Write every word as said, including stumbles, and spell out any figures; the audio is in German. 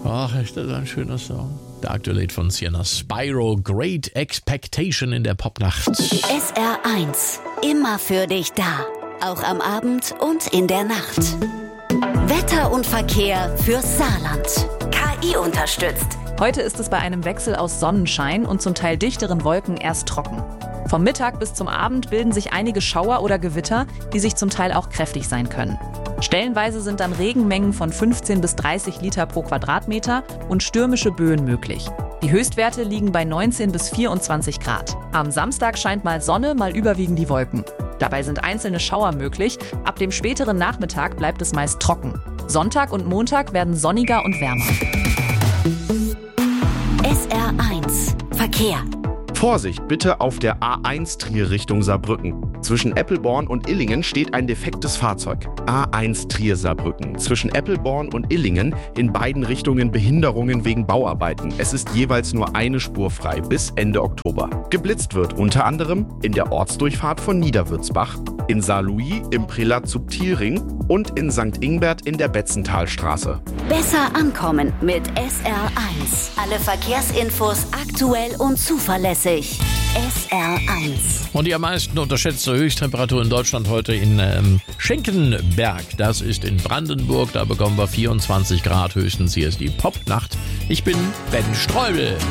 Ach, ist das ein schöner Song. Der aktuelle Lied von Sienna Spyro, Great Expectation in der Popnacht. S R eins, immer für dich da. Auch am Abend und in der Nacht. Wetter und Verkehr fürs Saarland. K I unterstützt. Heute ist es bei einem Wechsel aus Sonnenschein und zum Teil dichteren Wolken erst trocken. Vom Mittag bis zum Abend bilden sich einige Schauer oder Gewitter, die sich zum Teil auch kräftig sein können. Stellenweise sind dann Regenmengen von fünfzehn bis dreißig Liter pro Quadratmeter und stürmische Böen möglich. Die Höchstwerte liegen bei neunzehn bis vierundzwanzig Grad. Am Samstag scheint mal Sonne, mal überwiegen die Wolken. Dabei sind einzelne Schauer möglich. Ab dem späteren Nachmittag bleibt es meist trocken. Sonntag und Montag werden sonniger und wärmer. S R eins, Verkehr. Vorsicht bitte auf der A eins Trier Richtung Saarbrücken. Zwischen Eppelborn und Illingen steht ein defektes Fahrzeug. A eins Trier Saarbrücken. Zwischen Eppelborn und Illingen in beiden Richtungen Behinderungen wegen Bauarbeiten. Es ist jeweils nur eine Spur frei bis Ende Oktober. Geblitzt wird unter anderem in der Ortsdurchfahrt von Niederwürzbach, in Saarlouis im Prälat Subtilring und in Sankt Ingbert in der Betzenthalstraße. Besser ankommen mit S R eins. Alle Verkehrsinfos aktuell und zuverlässig. S R eins. Und die am meisten unterschätzte Höchsttemperatur in Deutschland heute in ähm, Schenkenberg. Das ist in Brandenburg. Da bekommen wir vierundzwanzig Grad höchstens. Hier ist die Popnacht. Ich bin Ben Streubel.